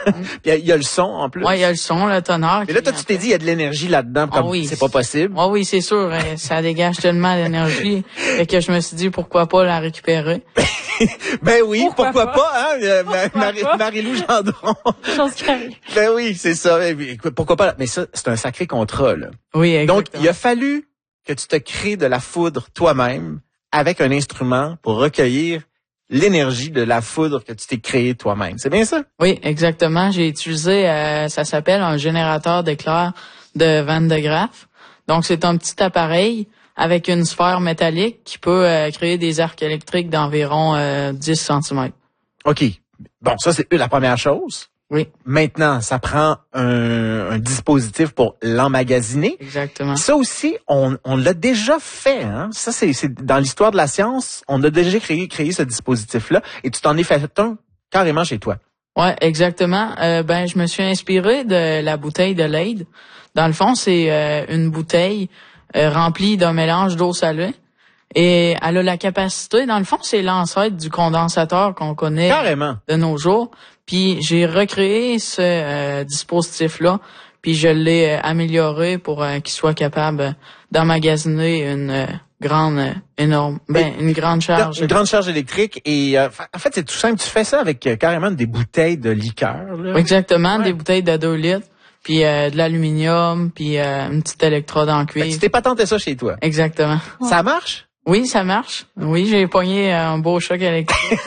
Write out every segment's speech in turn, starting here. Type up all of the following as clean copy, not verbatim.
Puis il y a le son en plus. Ouais, il y a le son, le tonnerre. Mais là, toi, tu t'es dit, il y a de l'énergie là-dedans, comme oui, c'est pas possible. Ah oui, c'est sûr, ça dégage tellement d'énergie et que je me suis dit pourquoi pas la récupérer. Ben oui, pourquoi pas, hein, Pourquoi pas? Marie-Lou Gendron. Chose qui arrive. Ben oui, c'est ça. Écoute, pourquoi pas? Mais ça, c'est un sacré contrat, là. Oui, exactement. Donc, il a fallu que tu te crées de la foudre toi-même avec un instrument pour recueillir l'énergie de la foudre que tu t'es créée toi-même. C'est bien ça? Oui, exactement. J'ai utilisé, ça s'appelle un générateur d'éclairs de Van de Graaff. Donc, c'est un petit appareil avec une sphère métallique qui peut créer des arcs électriques d'environ 10 cm. OK. Bon, ça, c'est la première chose. Oui. Maintenant, ça prend un dispositif pour l'emmagasiner. Exactement. Ça aussi, on l'a déjà fait. Hein? Ça, c'est dans l'histoire de la science, on a déjà créé ce dispositif-là et tu t'en es fait un carrément chez toi. Ouais, exactement. Je me suis inspiré de la bouteille de Leyde. Dans le fond, c'est une bouteille remplie d'un mélange d'eau salée. Et elle a la capacité, dans le fond, c'est l'ancêtre du condensateur qu'on connaît Carrément. De nos jours. Puis j'ai recréé ce dispositif-là, puis je l'ai amélioré pour qu'il soit capable d'emmagasiner une grande charge. Une grande charge électrique. Et en fait, c'est tout simple. Tu fais ça avec carrément des bouteilles de liqueur. Là. Exactement, ouais. Des bouteilles de 2 litres, puis de l'aluminium, puis une petite électrode en cuivre. Tu t'es patenté ça chez toi. Exactement. Ça marche? Oui, ça marche. Oui, j'ai pogné un beau choc électrique.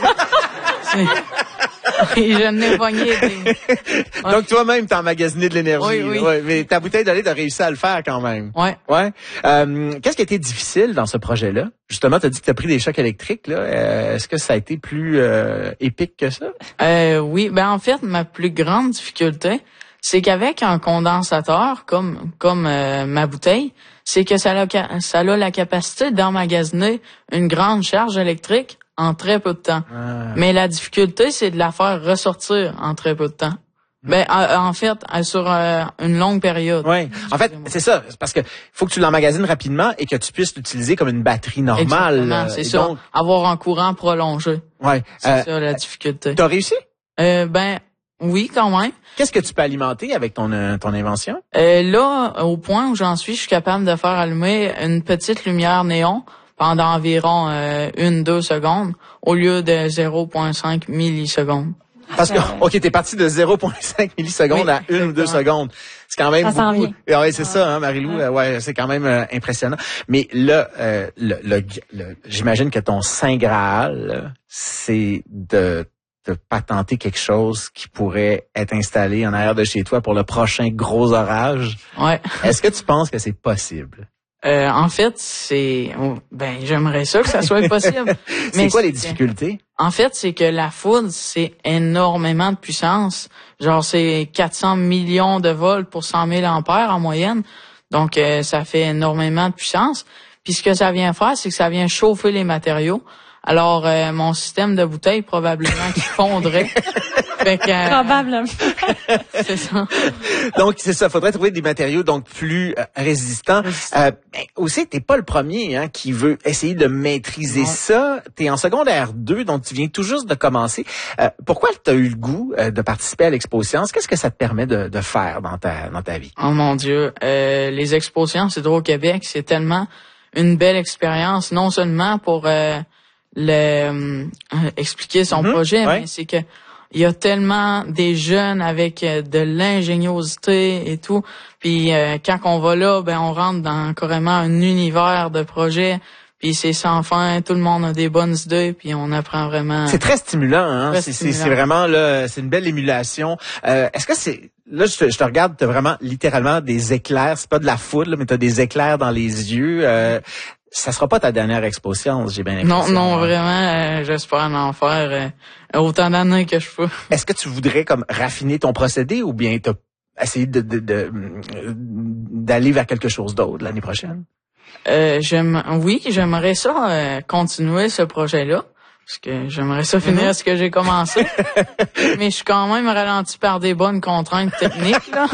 Et je n'ai pogné des... Donc, toi-même, t'as emmagasiné de l'énergie. Oui. Ouais, mais ta bouteille de lait, t'as réussi à le faire quand même. Ouais. Ouais. Qu'est-ce qui a été difficile dans ce projet-là? Justement, t'as dit que t'as pris des chocs électriques, là. Est-ce que ça a été plus épique que ça? Oui. En fait, ma plus grande difficulté, c'est qu'avec un condensateur, comme ma bouteille, c'est que ça a la capacité d'emmagasiner une grande charge électrique en très peu de temps. Ah. Mais la difficulté, c'est de la faire ressortir en très peu de temps. En fait, sur une longue période. Oui. En fait, c'est ça. C'est parce que faut que tu l'emmagasines rapidement et que tu puisses l'utiliser comme une batterie normale. Exactement, c'est ça. Donc, avoir un courant prolongé. ouais. C'est ça la difficulté. T'as réussi? Oui, quand même. Qu'est-ce que tu peux alimenter avec ton invention? Là, au point où j'en suis, je suis capable de faire allumer une petite lumière néon pendant environ 1-2 secondes au lieu de 0,5 millisecondes. Parce que, OK, t'es parti de 0,5 millisecondes Oui, à 1 ou 2 secondes. C'est quand même ça s'en beaucoup. vient. Ouais, c'est ça, hein, Marie-Lou. Ouais, c'est quand même impressionnant. Mais là, j'imagine que ton saint Graal, c'est de patenter quelque chose qui pourrait être installé en arrière de chez toi pour le prochain gros orage. Ouais. Est-ce que tu penses que c'est possible? En fait, j'aimerais ça que ça soit possible. C'est quoi les difficultés? En fait, c'est que la foudre, c'est énormément de puissance. Genre, c'est 400 millions de volts pour 100 000 ampères en moyenne. Donc, ça fait énormément de puissance. Puis, ce que ça vient faire, c'est que ça vient chauffer les matériaux. Alors, mon système de bouteille, probablement qu'il fondrait. Fait que, Probablement. c'est ça. Donc, c'est ça. Faudrait trouver des matériaux donc plus résistants. Aussi, t'es pas le premier qui veut essayer de maîtriser ça. T'es en secondaire 2, donc tu viens tout juste de commencer. Pourquoi t'as eu le goût de participer à l'Expo Science? Qu'est-ce que ça te permet de faire dans ta vie? Oh mon Dieu. Les Expos Sciences Hydro-Québec, c'est tellement une belle expérience, non seulement pour expliquer son projet, mais c'est que il y a tellement des jeunes avec de l'ingéniosité et tout. Puis quand on va là, on rentre dans carrément un univers de projets. Puis c'est sans fin, tout le monde a des bonnes idées, puis on apprend vraiment. C'est très stimulant, hein. Très C'est stimulant. vraiment là, c'est une belle émulation. Est-ce que c'est là je te regarde, t'as vraiment littéralement des éclairs. C'est pas de la foudre, là, mais t'as des éclairs dans les yeux. Ça sera pas ta dernière Expo Science, j'ai bien l'impression. Non, vraiment, j'espère en faire autant d'années que je peux. Est-ce que tu voudrais comme raffiner ton procédé ou bien t'as essayé d'aller vers quelque chose d'autre l'année prochaine? J'aimerais ça continuer ce projet-là. Parce que j'aimerais ça finir ce que j'ai commencé. Mais je suis quand même ralenti par des bonnes contraintes techniques, là.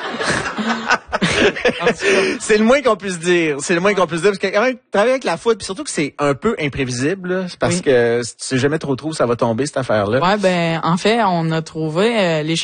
C'est le moins qu'on puisse dire. C'est le moins qu'on puisse dire. Parce que quand même, travailler avec la foudre, puis surtout que c'est un peu imprévisible, là, c'est parce que si tu sais jamais trop où ça va tomber, cette affaire-là. Ouais, en fait, on a trouvé les